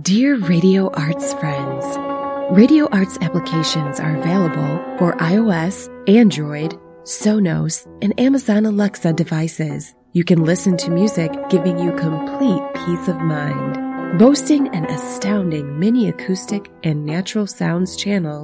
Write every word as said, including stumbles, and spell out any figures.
Dear Radio Arts friends, Radio Arts applications are available for iOS, Android, Sonos, and Amazon Alexa devices. You can listen to music giving you complete peace of mind. Boasting an astounding mini acoustic and natural sounds channel